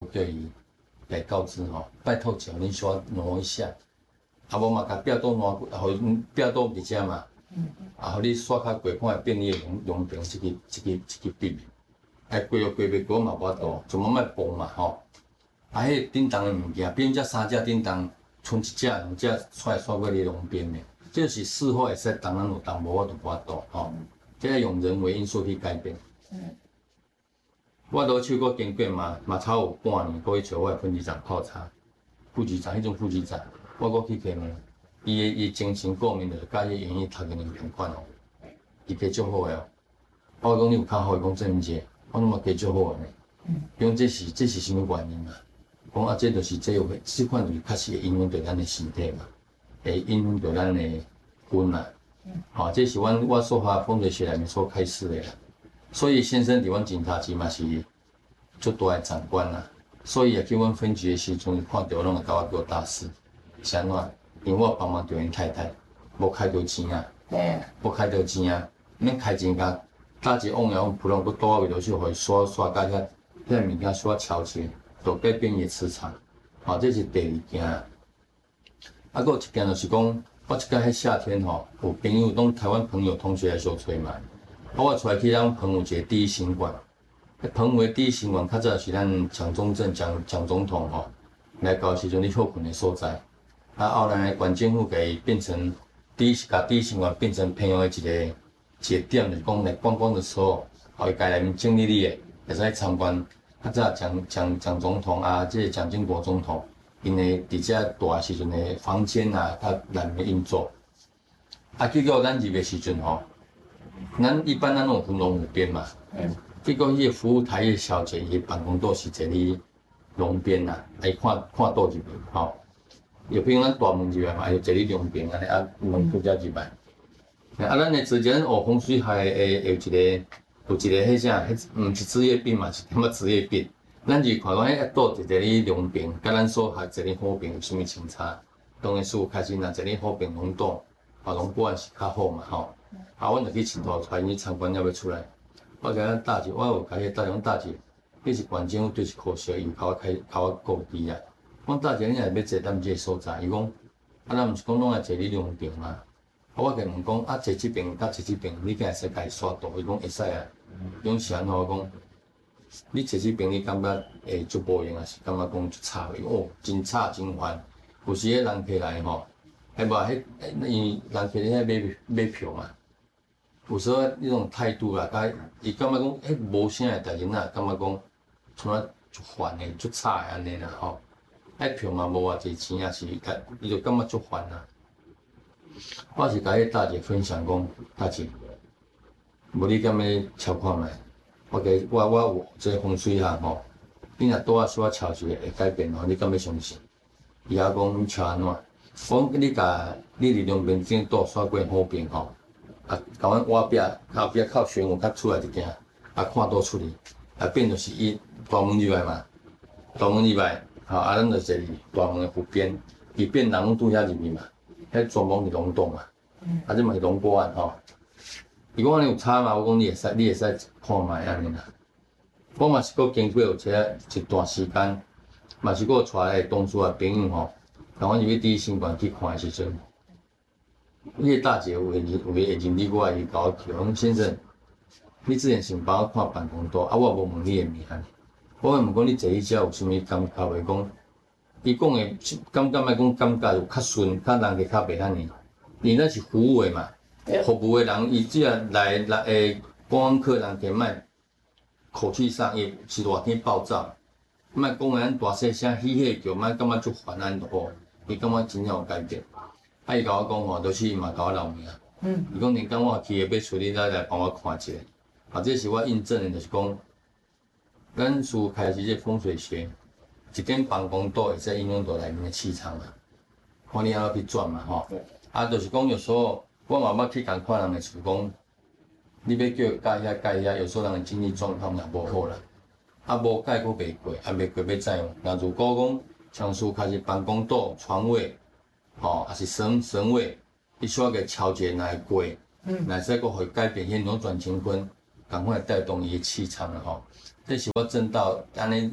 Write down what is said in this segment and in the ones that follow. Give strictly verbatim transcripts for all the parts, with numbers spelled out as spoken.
叫伊来告知吼，拜托一下恁稍挪一下，啊无嘛甲壁刀挪，互壁刀伫遮嘛，啊互你刷较过看会变你的龙龙边一支一支一支笔，哎过又过袂过嘛无法度，就慢慢崩嘛吼。啊，迄顶重的物件，比如遮三只顶重，剩一只两只出来刷过你龙边的，这是事后会使当然有当无我就无法度吼，这要用人为因素去改变。嗯。我落去过经过嘛，嘛差有半年，过去找我的分局长泡茶，副局长迄种副局长，我过去问，伊的伊精神过敏的，甲伊愿意读个两共款哦，伊加足好诶哦。我讲你有较好诶，讲郑文杰，我拢嘛加足好诶呢。嗯。讲这是这是啥物原因啊？讲啊，这就是这有这款就是确实会影响到咱的身体嘛，会影响到咱的魂嘛。嗯。好，这是阮我所学风水学内面所开始的啦。所以先生伫阮警察局嘛是足大诶长官啦，所以也叫阮分局诶时阵看到拢会甲我叫大师，是安怎？因为我帮忙着因太太，无开着钱啊，嘿，无开着钱啊，免开钱甲搭一往阳普通，佮倒位落去，互伊刷刷甲遐遐物件刷敲起，就改变伊磁场。好，这是第二件。啊，佮有一件就是讲，我即个迄夏天吼，有朋友拢台湾朋友同学来相找嘛。啊，我出来去咱澎湖一个第一新馆，迄澎湖的第一新馆较早是咱蒋中正蒋蒋总统吼来搞时阵咧休困的所在，啊后来县政府给变成第一甲第一新馆变成偏向的一个一个点，就是讲来观光的时候，互伊家内面经历哩的会使参观。较早蒋蒋蒋总统啊，即个蒋经国总统，因为伫遮大时阵的房间啊，较内面运作。啊，结果咱入的时阵吼。咱一般咱拢有分龙虎边嘛，嗯，结果迄个服务台的小姐，伊办公桌是坐咧龙边呐，来看看倒入去，吼。有譬如咱大门入来嘛，就坐咧龙边安尼啊，门拄则入来。啊，咱的之前学风水还会有一个有一个迄啥，迄毋是职业病嘛，是点么职业病？咱就看讲迄倒就坐咧龙边，甲咱所学坐咧好边有啥物相差？当然，师傅开始若坐咧好边龙洞，啊，龙果然是较好嘛，吼。啊，阮就去请托带伊参观了要出来。我甲咱大姐，我有甲迄大姐，大姐，迄是县政府对是可惜，伊有甲我开，甲我告知啊。我大姐，你若要坐咱即个所在，伊讲，啊，咱毋是讲拢来坐你两边吗？啊，我甲问讲，啊，坐即边甲坐即边，你敢会使家己刷度？伊讲会使啊。伊讲是安怎？我讲，你坐即边，你感觉会足无用，还是感觉讲足差？伊讲哦，真差真烦。有时迄人客来吼，还无迄，因人客咧遐买买票嘛。有时候迄种态度啦，甲伊感觉讲，迄无啥诶代志呐，感觉讲像啊足烦诶、足差诶安尼啦吼。迄票嘛无偌济钱啊，是甲伊就感觉足烦啦。我是甲迄大姐分享讲，大姐，无你敢要超看觅？我甲我我有即个风水学吼，你若拄啊小可超一个会改变吼，你敢要相信？伊也讲你超安怎？我讲你甲你伫两边正倒刷过好边吼。啊，甲阮瓦壁后壁靠玄武较出来一件，啊看倒出去，啊变就是伊大门入来嘛，大门入来，吼啊咱就坐伫大门的湖边，伊变人拢拄遐入去嘛，遐全部是龙洞嘛，啊这嘛是龙果案吼。伊讲安尼有差嘛？我讲你会使，你会使看觅安尼啦。我嘛是阁经过有一一段时间，嘛是阁带来同事啊朋友吼，甲阮入去第一新馆去看的时阵。迄个大姐有会有会认你我，伊甲我叫，讲先生，你之前先帮我看办公桌，啊我无问你的名，我问讲你坐迄遮有啥物感觉袂？讲，伊讲的感觉来讲感觉有较顺，较人个较袂遐尼，因咱是服务的嘛，服务的人伊只要来来诶观光客人客卖口气上也是热天爆炸，莫讲个咱大细声嬉戏叫，莫感觉足烦安好，伊感觉真正有改变。啊！伊甲我讲吼，就是伊嘛甲我留名。嗯。伊讲连讲我去个要处理来来帮我看一下。啊，这是我印证的，就是讲，咱师傅开始这风水学，一间办公桌会使影响到内面的气场嘛，看你安怎去转嘛吼。啊，就是讲有时候我嘛捌去共看人的厝讲，你要叫改遐改遐，有时候人的经济状况也无好啦。啊，无改佫袂过，啊袂过要怎样？那如果讲像师傅开始办公桌、床位。吼，也是神神位，你需要个调节来过，嗯，来再个会改变迄扭转乾坤，赶快带动伊的气场了吼。这是我正道安尼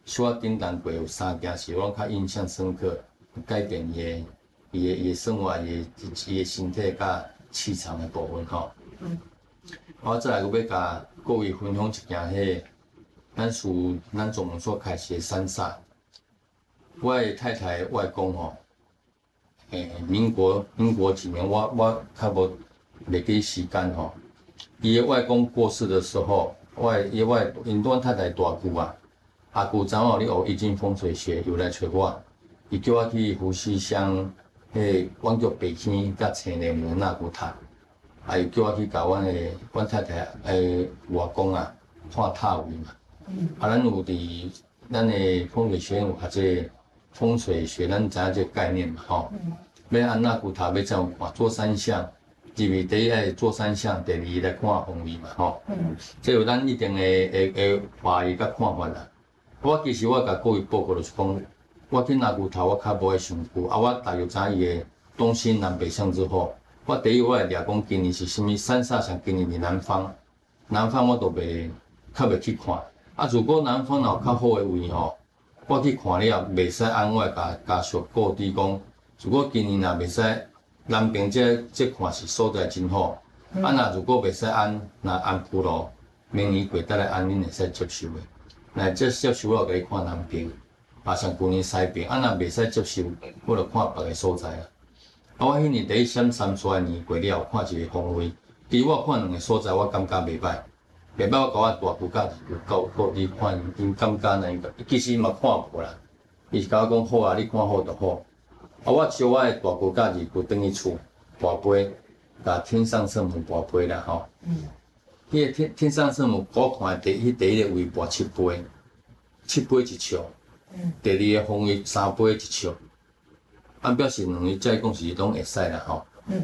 小仔叮当过有三件事，我较印象深刻，改变伊的伊的伊的生活、伊的伊的身体甲气场的部分吼。嗯。我再来阁要甲各位分享一件迄，咱属咱总门所开始的三煞。我的太太外公吼，诶、欸，民国民国几年，我我较无袂记时间吼。伊的外公过世的时候，我的伊外因阮太太大舅啊，阿舅昨晚咧学易经风水学，又来找我，伊叫我去富士乡迄阮叫北坑甲青莲门那古塔，啊，伊叫我去甲阮的阮太太诶外公啊看塔位嘛。嗯、啊，咱有伫咱的风水学院有学这个风水学，咱知影这个概念嘛吼。嗯、要安那古塔要怎样看？做三项。入去第一爱做三项，第二来看风水嘛吼。嗯。这有咱一定的的的话语甲看法啦。我其实我甲各位报告就是讲，我去那古塔我较无爱上久，啊我大约知伊的东西南北向之后，我第一我会掠讲今年是啥物三煞上今年伫南方，南方我都袂较袂去看。啊，如果南方若有较好的位吼，我去看了袂使按我甲家属告知讲，如果今年若袂使。南边这这看是所在真好，嗯、啊若如果袂使按，若按普罗，明年过得来按，恁会使接受的。若接接受我就给你看南边，啊像旧年西边，啊若袂使接受，我就看别个所在啊。啊我迄年第一闪三衰年过了，看一个方位，其实我看两个所在，我感觉袂歹，袂歹我甲我大舅家就告告你看，因感觉呢，其实嘛看无啦，伊是甲我讲好啊，你看好就好。啊！我招我的大舅家己就转去厝跋杯，甲天上圣母跋杯啦吼。嗯。迄个天天上圣母，我看第迄第一个位跋七杯，七杯一笑。嗯。第二个方位三杯一笑，按表示两个再讲是拢会使啦吼。嗯。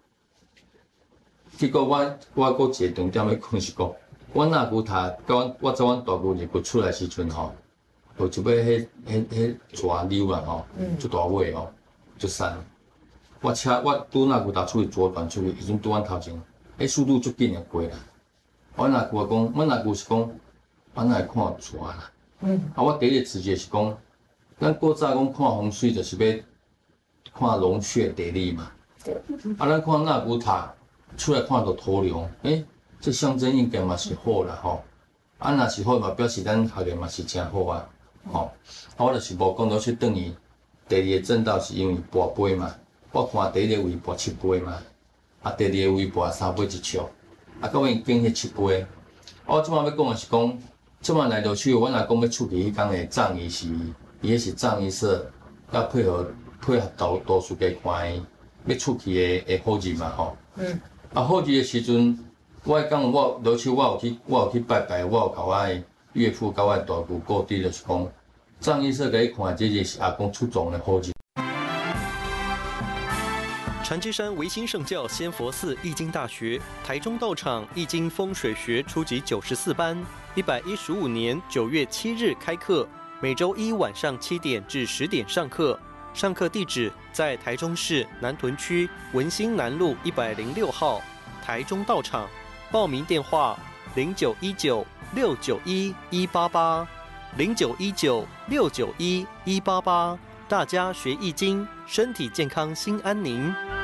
结果我我搁一个重点要讲是讲，阮那舅塔，甲阮我做阮大舅入去出来时阵吼，有一尾迄迄迄蛇溜啦吼，足大尾吼。就散，我车我拄那舅搭出去左转出去，已经拄阮头前，迄速度足紧就过啦。阮阿舅讲，阮阿舅是讲，咱来看蛇啦。嗯。啊，我第一个直觉是讲，咱古早讲看风水就是要看龙穴地利嘛。对。啊，咱看那舅塔出来看到土龙，诶、欸，这象征应该嘛是好啦吼。啊，若是好嘛，表示咱学的嘛是真好啊。吼、哦，啊，我就是无讲到去等于。第二个正道是因为跋杯嘛，我看第一个位跋七杯嘛，啊第二个位跋三杯一笑，啊到尾拣迄七杯。我即摆要讲的是讲，即摆来到去，阮阿公要处理迄工的葬仪是，伊迄是葬仪社，要配合配合导导师家看的，要出去的的好日嘛吼。嗯。啊好日的时阵，我讲我落去，我有去我有去拜拜，我有甲我的岳父甲我的大舅告知就是讲。葬仪社给你看，这就是阿公出葬的好日。 禅之山维新圣教仙佛寺易经大学台中道场易经风水学初级九十四班，一百一十五年九月七日开课，每周一晚上七点至十点上课。上课地址在台中市南屯区文心南路一百零六号台中道场。报名电话：零九一九六九一一八八。零九一九六九一一八八，大家学易经，身体健康，心安宁。